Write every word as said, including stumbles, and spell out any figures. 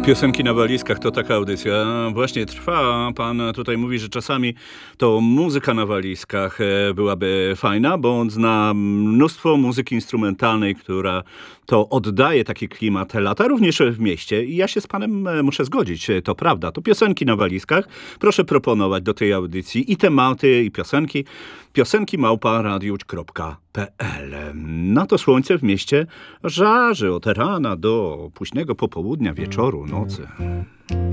Piosenki na walizkach to taka audycja. Właśnie trwa. Pan tutaj mówi, że czasami to muzyka na walizkach e, byłaby fajna, bo on zna mnóstwo muzyki instrumentalnej, która to oddaje taki klimat lata, również w mieście. I ja się z panem e, muszę zgodzić, e, to prawda. To piosenki na walizkach. Proszę proponować do tej audycji i tematy, i piosenki. Piosenki małpa radiuć kropka pe el. Na to słońce w mieście żarzy od rana do późnego popołudnia, wieczoru, nocy.